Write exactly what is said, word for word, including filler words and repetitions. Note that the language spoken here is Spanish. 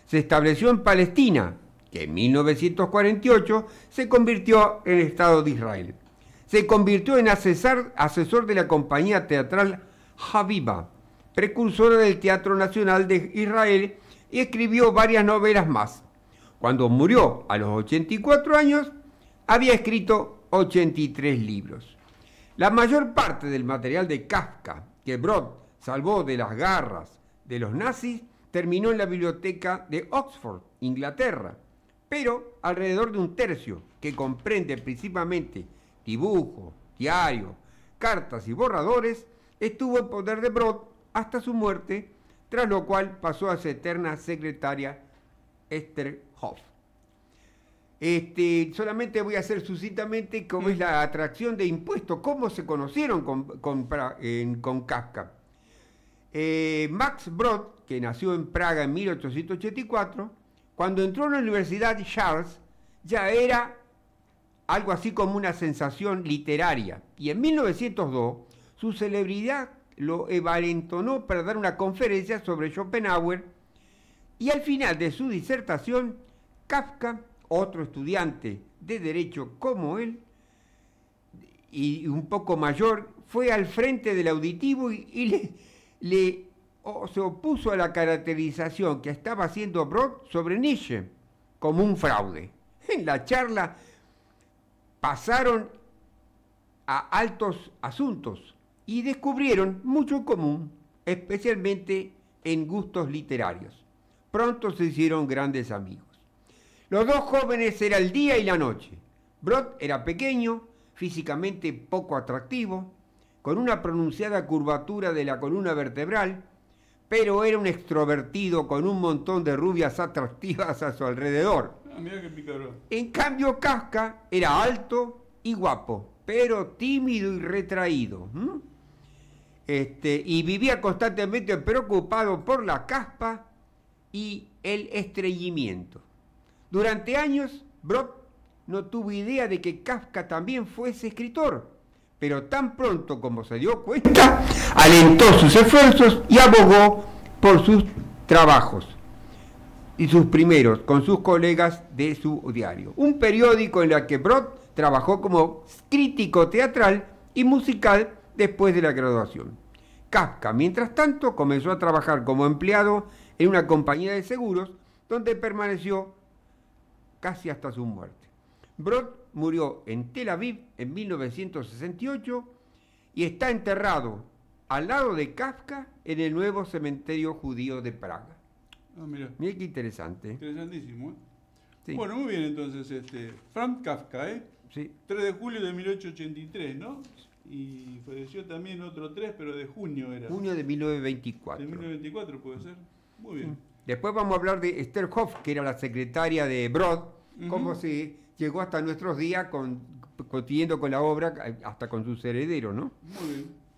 se estableció en Palestina, que en mil novecientos cuarenta y ocho se convirtió en Estado de Israel. Se convirtió en asesor, asesor de la compañía teatral Haviva, precursora del Teatro Nacional de Israel, y escribió varias novelas más. Cuando murió a los ochenta y cuatro años, había escrito ochenta y tres libros. La mayor parte del material de Kafka que Brod salvó de las garras de los nazis terminó en la biblioteca de Oxford, Inglaterra, pero alrededor de un tercio, que comprende principalmente dibujos, diarios, cartas y borradores, estuvo en poder de Brod hasta su muerte, tras lo cual pasó a su eterna secretaria Esther Hoff. Este, solamente voy a hacer sucintamente cómo es la atracción de impuestos, cómo se conocieron con, con, en, con Kafka. Eh, Max Brod, que nació en Praga en mil ochocientos ochenta y cuatro, cuando entró en la Universidad Charles, ya era algo así como una sensación literaria. Y en mil novecientos dos, su celebridad lo envalentonó para dar una conferencia sobre Schopenhauer, y al final de su disertación, Kafka, otro estudiante de Derecho como él, y un poco mayor, fue al frente del auditivo y, y le, le o, se opuso a la caracterización que estaba haciendo Brod sobre Nietzsche como un fraude. En la charla pasaron a altos asuntos y descubrieron mucho en común, especialmente en gustos literarios. Pronto se hicieron grandes amigos. Los dos jóvenes eran el día y la noche. Brod era pequeño, físicamente poco atractivo, con una pronunciada curvatura de la columna vertebral, pero era un extrovertido con un montón de rubias atractivas a su alrededor. Ah, mirá qué pícaro. En cambio, Kafka era alto y guapo, pero tímido y retraído. ¿Mm? Este, y vivía constantemente preocupado por la caspa y el estreñimiento. Durante años, Brod no tuvo idea de que Kafka también fuese escritor, pero tan pronto como se dio cuenta, alentó sus esfuerzos y abogó por sus trabajos, y sus primeros, con sus colegas de su diario. Un periódico en el que Brod trabajó como crítico teatral y musical después de la graduación. Kafka, mientras tanto, comenzó a trabajar como empleado en una compañía de seguros, donde permaneció casi hasta su muerte. Brod murió en Tel Aviv en mil novecientos sesenta y ocho y está enterrado al lado de Kafka en el nuevo cementerio judío de Praga. Ah, mira. Mira qué interesante. Interesantísimo, ¿eh? Sí. Bueno, muy bien, entonces, este, Franz Kafka, ¿eh? Sí. tres de julio de mil ochocientos ochenta y tres, ¿no? Y falleció también otro tres, pero de junio era. Junio de mil novecientos veinticuatro. De mil novecientos veinticuatro puede ser. Muy bien. Después vamos a hablar de Esther Hoff, que era la secretaria de Brod, Uh-huh. cómo se llegó hasta nuestros días con, consiguiendo con la obra hasta con sus herederos, ¿no? Muy bien.